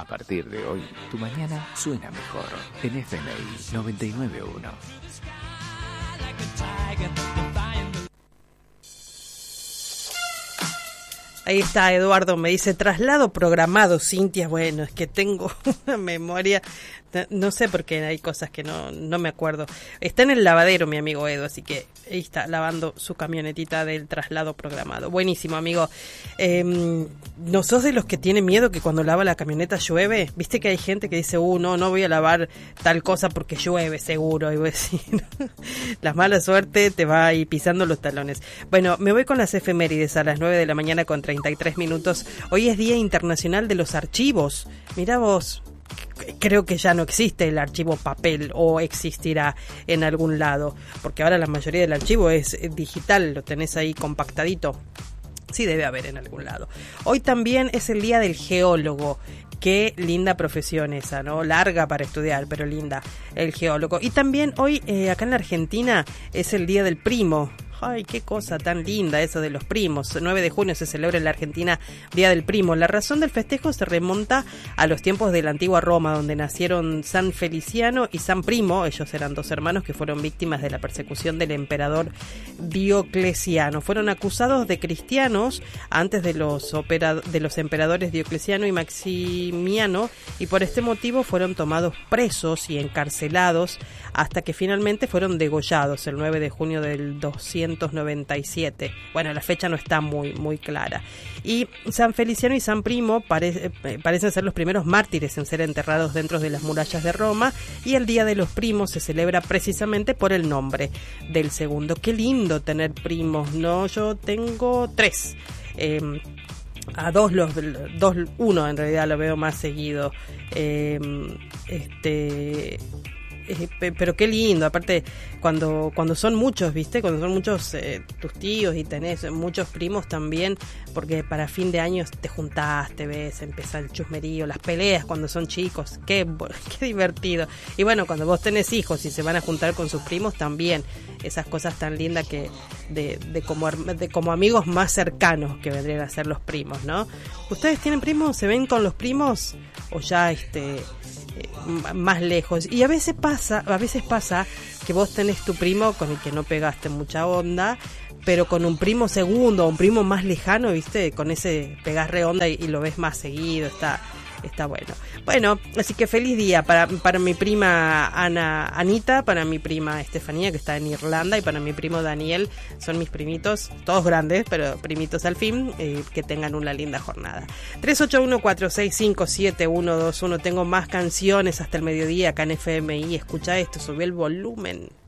A partir de hoy, tu mañana suena mejor en FMI 99.1. Ahí está, Eduardo me dice, traslado programado, Cintia. Bueno, es que tengo una memoria, no sé por qué hay cosas que no me acuerdo. Está en el lavadero mi amigo Edu, así que ahí está lavando su camionetita del traslado programado. Buenísimo, amigo. ¿No sos de los que tienen miedo que cuando lava la camioneta llueve? Viste que hay gente que dice, no voy a lavar tal cosa porque llueve seguro. Y voy a decir, la mala suerte te va ahí pisando los talones. Bueno, me voy con las efemérides a las 9 de la mañana con 33 minutos. Hoy es Día Internacional de los Archivos. Mirá vos, creo que ya no existe el archivo papel, o existirá en algún lado, porque ahora la mayoría del archivo es digital, lo tenés ahí compactadito. Sí, debe haber en algún lado. Hoy también es el Día del Geólogo. Qué linda profesión esa, ¿no? Larga para estudiar, pero linda, el geólogo. Y también hoy, acá en la Argentina, es el Día del Primo. Ay, qué cosa tan linda eso de los primos. El 9 de junio se celebra en la Argentina Día del Primo. La razón del festejo se remonta a los tiempos de la antigua Roma, donde nacieron San Feliciano y San Primo. Ellos eran dos hermanos que fueron víctimas de la persecución del emperador Diocleciano. Fueron acusados de cristianos antes de los emperadores Diocleciano y Maximiano, y por este motivo fueron tomados presos y encarcelados hasta que finalmente fueron degollados el 9 de junio del 297. Bueno, la fecha no está muy clara. Y San Feliciano y San Primo parecen ser los primeros mártires en ser enterrados dentro de las murallas de Roma, y el Día de los Primos se celebra precisamente por el nombre del segundo. Qué lindo tener primos, ¿no? Yo tengo 3. A uno en realidad lo veo más seguido. Pero qué lindo, aparte cuando son muchos, ¿viste? Cuando son muchos tus tíos y tenés muchos primos también, porque para fin de año te juntás, te ves, empieza el chusmerío, las peleas cuando son chicos, qué divertido. Y bueno, cuando vos tenés hijos y se van a juntar con sus primos también, esas cosas tan lindas que de como amigos más cercanos que vendrían a ser los primos, ¿no? ¿Ustedes tienen primos? ¿Se ven con los primos? ¿O ya más lejos? Y a veces pasa que vos tenés tu primo con el que no pegaste mucha onda, pero con un primo segundo o un primo más lejano, ¿viste? Con ese pegás re onda y lo ves más seguido, está bueno. Bueno, así que feliz día para mi prima Anita, para mi prima Estefanía, que está en Irlanda, y para mi primo Daniel. Son mis primitos, todos grandes, pero primitos al fin. Que tengan una linda jornada. 381-465-7121. Tengo más canciones hasta el mediodía acá en FMI. Escucha esto, subí el volumen.